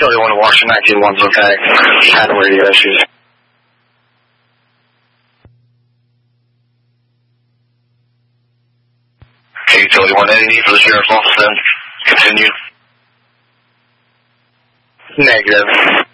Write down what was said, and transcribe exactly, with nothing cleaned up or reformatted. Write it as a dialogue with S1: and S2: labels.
S1: utility one to Washington nineteen one's okay. Had radio issues. Okay, utility one, any need for the sheriff's office then? Continue. Negative.